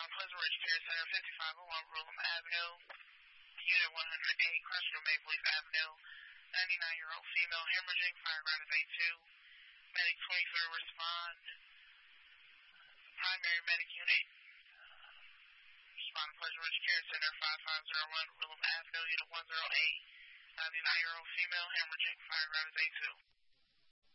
Pleasant Ridge Care Center, 5501 Rulham Avenue, Unit 108, Crestfield Maple Leaf Avenue, 99-year-old female hemorrhaging, fire ground is A2, medic 23 respond, primary medic unit, respond to Pleasant Ridge Care Center, 5501 Rulham Avenue, Unit 108, 99-year-old female hemorrhaging, fire ground is A2.